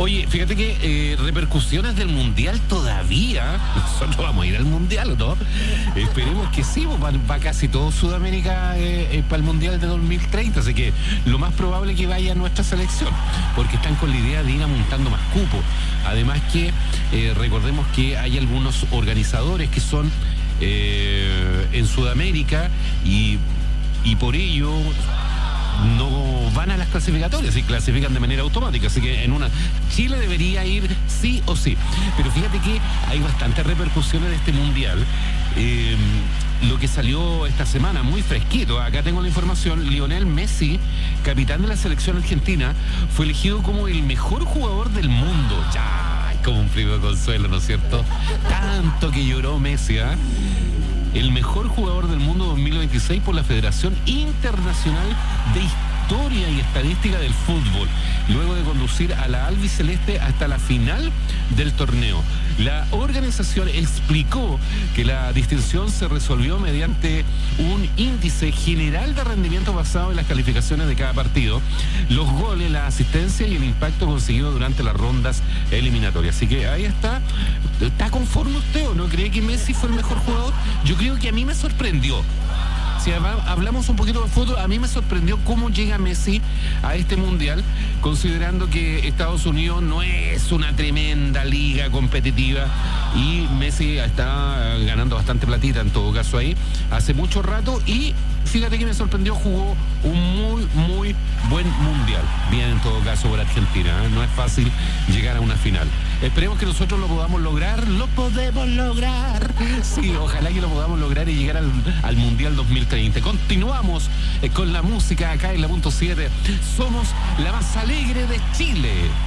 Oye, fíjate que repercusiones del Mundial todavía. Nosotros vamos a ir al Mundial, ¿no? Esperemos que sí, pues va casi todo Sudamérica para el Mundial de 2030, así que lo más probable es que vaya nuestra selección, porque están con la idea de ir amontando más cupos. Además que recordemos que hay algunos organizadores que son en Sudamérica y por ello no van a las clasificatorias y clasifican de manera automática, así que Chile debería ir sí o sí. Pero fíjate que hay bastantes repercusiones de este mundial. Lo que salió esta semana, muy fresquito, acá tengo la información: Lionel Messi, capitán de la selección argentina, fue elegido como el mejor jugador del mundo. Ya, como un primo de consuelo, ¿no es cierto? Tanto que lloró Messi, ¿ah? El mejor jugador del mundo 2026 por la Federación Internacional de Historia y Estadística del Fútbol, luego de conducir a la albiceleste hasta la final del torneo. La organización explicó que la distinción se resolvió mediante un índice general de rendimiento basado en las calificaciones de cada partido, los goles, la asistencia y el impacto conseguido durante las rondas eliminatorias. Así que ahí está. ¿Está conforme usted o no cree que Messi fue el mejor jugador? Yo creo que a mí me sorprendió. Si hablamos un poquito de fútbol, a mí me sorprendió cómo llega Messi a este mundial, considerando que Estados Unidos no es una tremenda liga competitiva y Messi está ganando bastante platita en todo caso ahí hace mucho rato, y fíjate que me sorprendió, jugó un muy buen mundial. Bien, en todo caso, por Argentina, ¿eh? No es fácil llegar a una final. Esperemos que nosotros lo podamos lograr. ¡Lo podemos lograr! Sí, ojalá que lo podamos lograr y llegar al Mundial 2030. Continuamos con la música acá en la punto 7. Somos la más alegre de Chile.